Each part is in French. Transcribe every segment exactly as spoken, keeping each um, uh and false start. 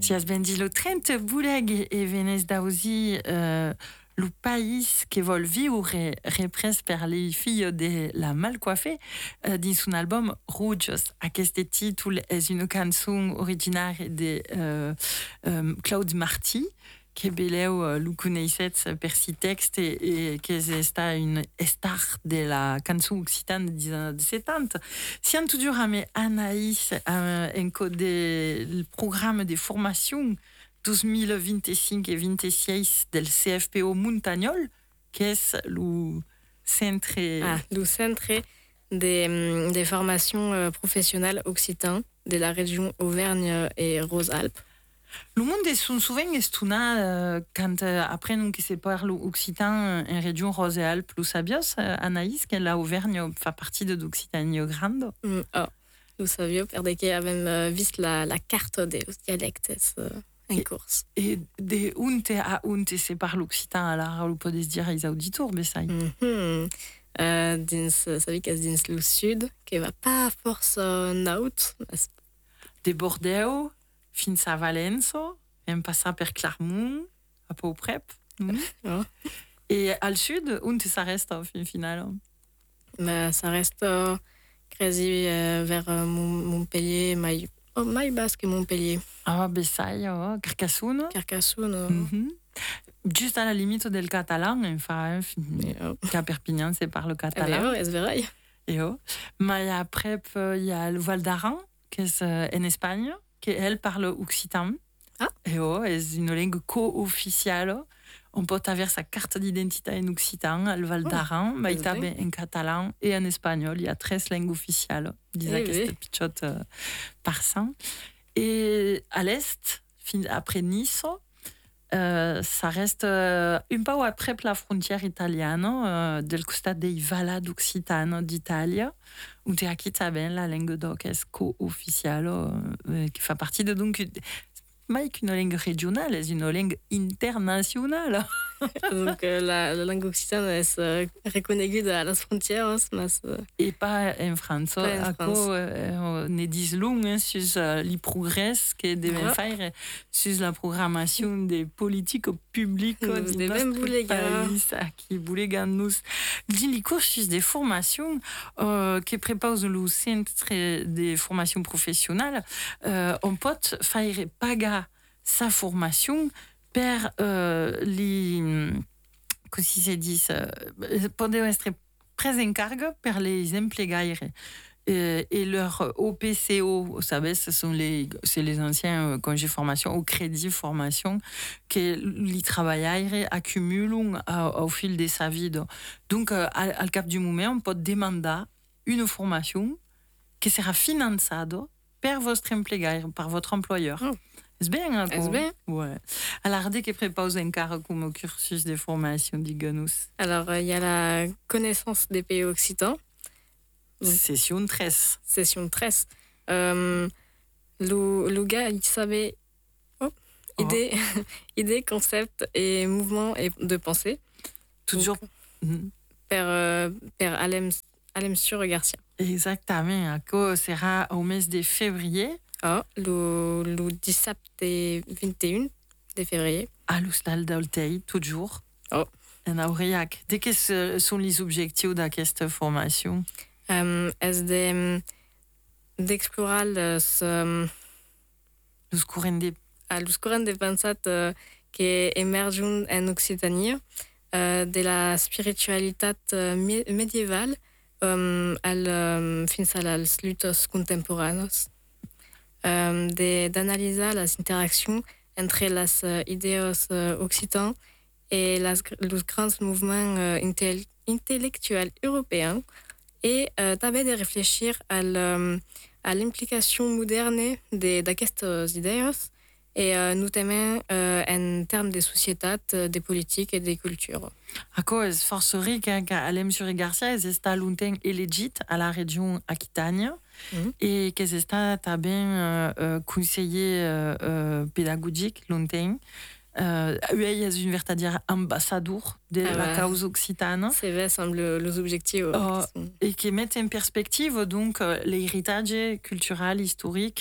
Si has ben dit lo trenta bouleg e venez dausi euh, lo país che vol viure repres per les filles de la mal coiffée euh, dins un album Rouges. Aquest títol és una cançó originària de euh, euh, Claude Marty, que beleu uh, lo coneixets per si text e, e que està una star de la cançó occitana dels anys setanta. Si han toujours amé Anaïs uh, en code del programme de formació dos mil vint-i-cinc et vint-i-sis del C F P O Montagnol, que és lo centre... Ah, le centre de, de formation euh, professionnelle occitan de la région Auvergne et Rhône-Alpes. Le monde est souvent estonat euh, quand euh, apprennent que se parle occitan en région Rhône-Alpes. Lo sabios, euh, Anaïs, que la Auvergne fait partie de l'Occitanie grande? Mm, oh, lo sabio, perché que avem uh, vist la, la carte des dialectes uh, en et, course. Et de unte à unte se parle occitan, alors on peut dire aux auditeurs, Bessay. Mm-hmm. Uh, dins, sabi que dins le sud, que va pas force uh, naut. De Bordeaux, fins a Valença, en passant per Clermont, a peu prep. Mm. Oh. Et al sud, unte ça reste au fin final? Bah, ça reste uh, quasi uh, vers uh, Montpellier, mai, oh, mai basque Montpellier. Ah, Bessay, oh, Carcassonne. Carcassonne. Oh. Mm-hmm. Juste à la limite del catalan, enfin, oh. qu'à Perpignan, c'est par le catalan. Et vrai. Et oh. Mais après, il y a le Val d'Aran, qui est en Espagne, qui elle parle occitan. Ah. Et oh, c'est une langue co-officielle. On peut avoir sa carte d'identité en occitan, le Val d'Aran, oh, mais il y a en catalan et en espagnol. Il y a treize langues officielles. Disais que c'était pichote euh, par cent. Et à l'est, après Nice, Euh, ça reste euh, un peu après la frontière italienne, euh, del costat dei Valad Occitano d'Italia, où tu as quitté la langue d'oc est co-officielle, euh, qui fait partie de donc mais une langue régionale, c'est une langue internationale. Donc euh, la, la langue occitane est euh, reconnue à las frontières, mais euh, et pas en France. Pas en France. Euh, on est dix longues hein, sur euh, les progrès que devons ah. faire sur la programmation des politiques publiques de notre pays qui voulaient nous les cours des formations euh, qui préparent le centre de formation professionnelle. Euh, on peut faire pagar sa formation per euh, les comment se dit pendant être très encargue per les emplegaires et, et leur O P C O, vous savez, ce sont les c'est les anciens congés formation au crédit formation que les travailleurs accumulent au, au fil de sa vie. Donc, à, à cap du moment, on peut demander une formation qui sera financée par votre employeur, par votre employeur. Oh. C'est bien, hein? C'est bien. Ouais. Alors, dès que prépose un quart comme cursus de formation, dis-nous. Alors, il euh, y a la connaissance des pays occitans. Donc, session treize. Session treize. Euh, le, le gars, il savait oh, oh. idée, idée, concept et mouvement et de pensée. Toujours. Donc, mm-hmm. Per, euh, per Alem, Alem sur Garcia. Exactement. Ça sera au mois de février. Oh, le, le dix-sept et vingt et un de février. À l'Hostal d'Aultei, toujours. Oh. En Aurillac. De quels sont les objectifs de cette formation? Um, est de d'explorer los um, los corrents de ah, los corrents de pensat uh, que emergen en Occitanie uh, de la spiritualitat uh, médiévale um, al um, fins als luttes contemporanes. Um, de d'analyser les interactions entre les uh, idées uh, occitans et les, les grands mouvements uh, intel- intellectuels européens et euh, també de réfléchir à, le, à l'implication moderne de, d'aquestes idées et euh, notamment euh, en termes de société, de politique et de culture. Acco és força ric eh, que Alem sur Garcia és està longtemps elegit a la région Aquitània mm-hmm. et que és està també euh, euh, conseiller euh, euh, pédagogique longtemps. Euh, lui est une véritable ambassadeur de ah la ouais. cause occitane. C'est vrai, semble les objectifs. Euh, et qui met en perspective donc l'héritage culturel, historique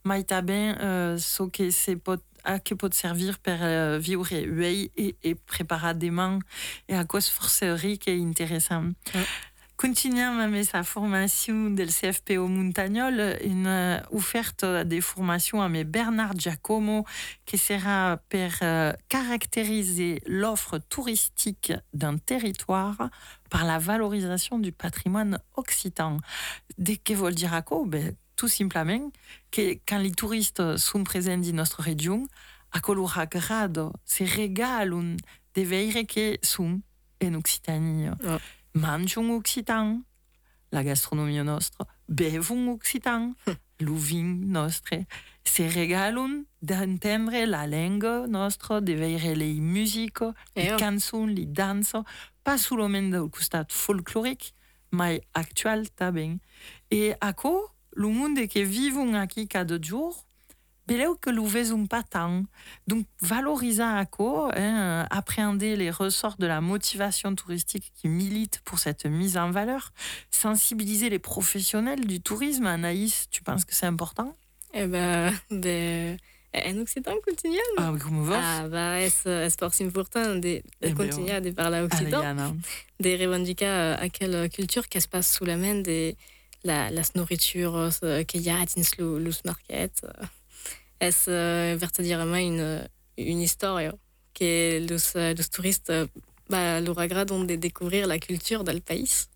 maita ben euh, so que se pot a que pot servir per uh, viure uei et, et préparadement et à cause forcerie qui est intéressant. Ouais. Continuons avec sa formation del C F P O Montagnol, une uh, offerte de formation à Bernard Giacomo qui sera per uh, caractériser l'offre touristique d'un territoire par la valorisation du patrimoine occitan. Dès que veut dire à quoi? Ben, tout simplement que quand les touristes sont présents dans notre région, a color agrado se regalun de veire que sont en Occitanie. Ouais. Mangion occitan, la gastronomie nostra, bevon occitan, le vin nostre, se regalun d'entendre la langue nostra, de veire les musiques, les oh. cançons, les danses, pas seulement del costat folklorique, mais actual também. Et à quoi le monde que vivons ici cada jour, beleu que nous faisons pas tant. Donc, valoriser à quoi, hein, appréhender les ressorts de la motivation touristique qui milite pour cette mise en valeur, sensibiliser les professionnels du tourisme. Anaïs, tu penses que c'est important? Eh ben, de... en Occitan continua. Ah, como vos? Ah, bah, es, es force important de, de Eh continuer ben, de parler à Occitan, Aliana. de revendiquer à quelle culture qui se passe sous la main de la, la nourriture qu'il y a à Tinslu, Luz Market. Es uh, verdaderamente une, une histoire que los, los touristes bah, leur agradent de découvrir la culture del país.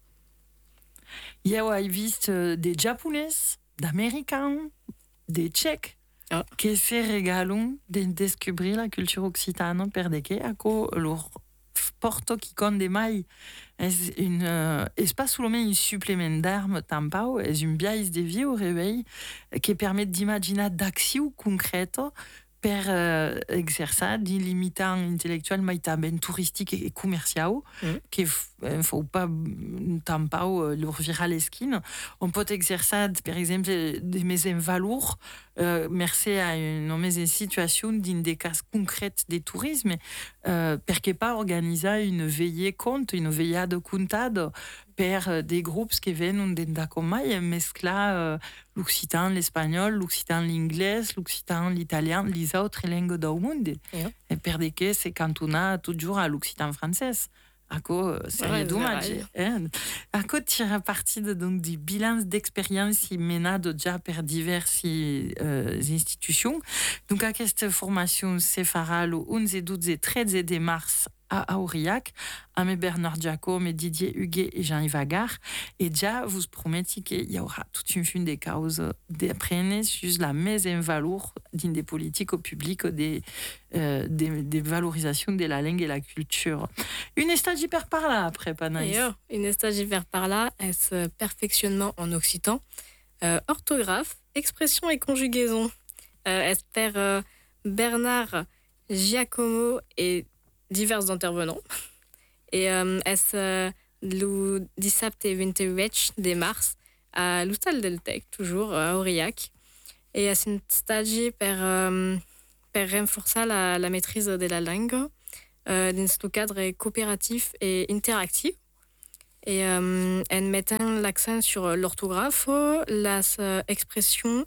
Yo he vist des japonais, d'américains, des tchèques, oh. qui se regalent de découvrir la culture occitane per de que ako leur porto qui compte des mailles est une euh, est pas seulement un supplément d'armes tampao est une biais de vie au réveil qui permet d'imaginer d'action concrète per euh, exercer d'illimitant intellectuel mais tamben touristique et commercial mm. qui ne faut pas tampao leur virer l'esquine. On peut exercer par exemple des maisons valours euh, merci à une, une situation d'une des cas concrètes des tourismes euh, perché pas organiser une veillée compte une veillée de comptade per des groupes qui viennent d'Indacoma et mescla euh, l'occitan, l'espagnol, l'occitan, l'inglais, l'occitan, l'italien, les autres langues du monde. Yeah. Et per des que c'est cantonné toujours à l'occitan français. À quoi c'est ouais, dommage. Hein? À quoi tire parti de, donc, du bilan d'expérience menée déjà par diverses euh, institutions. Donc, à cette formation se fera le onze, douze et treize de mars à Aurillac, avec Bernard Giacomo, Didier Huguet et Jean-Yves Agar. Et déjà, vous promettez qu'il y aura toute une fin des causes d'apprendre sur la mise en valeur d'une des politiques au public, des, euh, des, des valorisations de la langue et la culture. Une stage hyper par là, après, Panaïs. Une stage hyper par là, est-ce perfectionnement en occitan, euh, orthographe, expression et conjugaison. Euh, est-ce euh, Bernard Giacomo et divers intervenants. Et euh, est euh, le dissabte vingt-huit de mars à l'Hôtel del Tec, toujours à Aurillac. Et est un stage pour, euh, pour renforcer la, la maîtrise de la langue euh, dans ce cadre coopératif et interactif. Et euh, en mettant l'accent sur l'orthographe, les expressions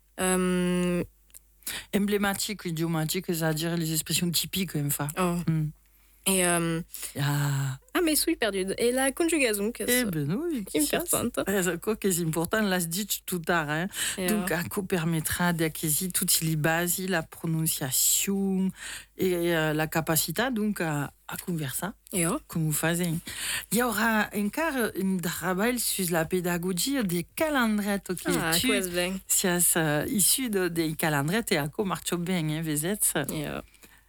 euh, emblématique, idiomatique, c'est-à-dire les expressions typiques, enfin. Oh. Mm. Et euh... ah. ah, mais suis perdu. Et la conjugaison, que c'est eh ben oui, importante. C'est quoi qui est important, là, se dit tout tard. Hein. Donc, ça euh... permettra d'acquérir toutes les bases, la prononciation et euh, la capacité donc à, à converser, et oh. comme vous faites. Il y aura encore un travail sur la pédagogie des calendriers qui ah, est si c'est issu de, des calendriers et à quoi marche bien, hein, vous êtes. Et, euh...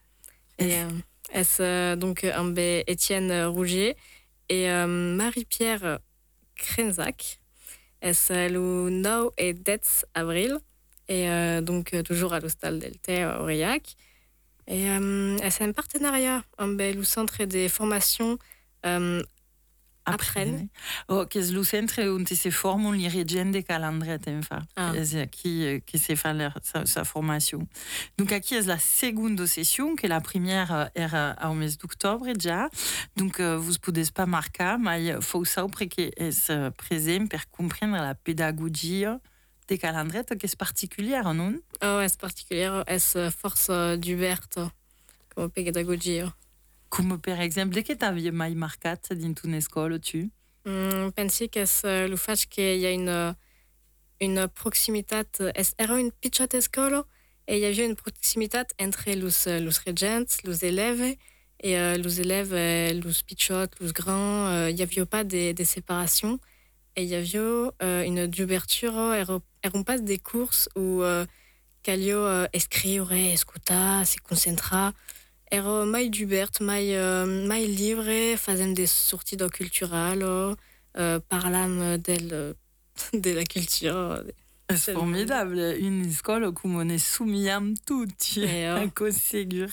et euh... est-ce euh, donc un bé Étienne Rougier et euh, Marie-Pierre Krenzac. Est-ce le neuf et dix avril et euh, donc toujours à l'Hostal del Té à Aurillac. Et euh, est-ce un partenariat un bé le centre des formations euh, apprennent. Oh, que le centre où se forment les régions des calendriers, ah. qui, qui se fait leur, sa, sa formation. Donc, ici, c'est la seconde session, que la première est au mois d'octobre déjà. Donc, vous ne pouvez pas marquer, mais il faut ça que est présent pour comprendre la pédagogie des calendrettes qui est particulière, non? Oh, è particolare, è forza diverto come pedagogia. Come per exemple, de che t'avi mai marcat din ton escola, tu? Mm, pensi che è il fatto che hi ha une, une proximitat, era une petite escola et il y avait une proximitat entre los, los regents, los élèves, et euh, les élèves, euh, les petits, les grands, euh, il n'y avait pas de, de séparation. Et il y avait euh, une ouverture, eran pas des courses où euh, calio euh, escrire, escutar, se concentrar. Era mai dubert, mai, euh, mai libre, fazem des sorties de culturelles, euh, parlam del, de la culture. C'est formidable, une école où on est soumis à tout, à cause ségur.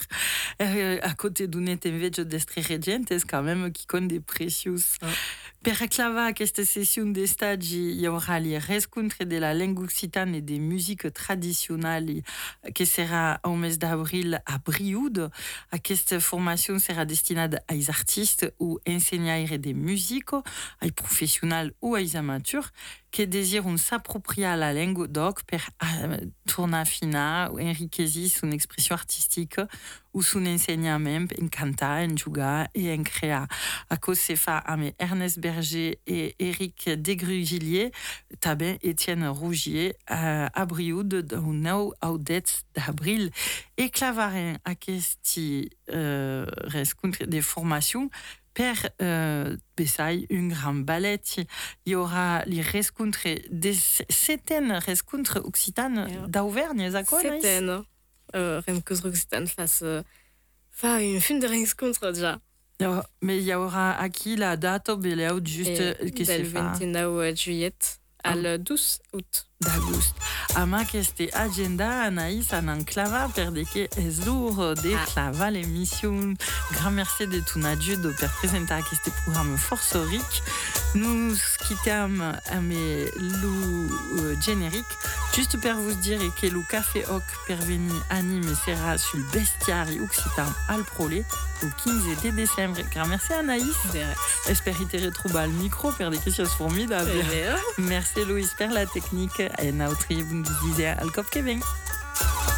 À côté d'un invece d'être regente, c'est quand même qui compte des précieux. Per clavar cette session de stage, il y aura les rencontres de la langue occitane et des musiques traditionnelles qui sera au mois d'avril à Brioude. Cette formation sera destinée aux artistes ou enseignants des musiques, aux professionnels ou aux amateurs qui désirent s'approprier la langue donc per tornar fina ou enriquir son expression artistique ou son enseignement en cantar, en jouer et en créer. À cause c'est fait avec Ernest Berger et Éric Desgrugilliers, tabin Étienne Rougier à Brioude du neuf au dix d'avril. Et clavaren à questi euh, rencontre des formations per euh, Bessay, une grande ballet. Il y aura les rencontres, des septaines rencontres occitanes yeah. d'Auvergne, c'est quoi? Septaines. Euh, rencontres occitanes face, face une fin de rencontres déjà. Oh, mais il y aura à qui la date beleu juste que c'est le vingt-neuf juillet al douze août. D'agost. Ama queste agenda Anaïs en clava per de que es lourd de clava l'émission. Grand merci de ton ajude pour présenter ce programme forçorique. Nous quittons à mes loups génériques. Juste pour vous dire que le Café Oc per venir anime sera sur le bestiaire occitan al prolé au quinze décembre. Grand merci Anaïs. J'espère que tu retrouves le micro pour des questions formidables. Merci Louis pour la technique. Et notre vous disait al Kopkeving.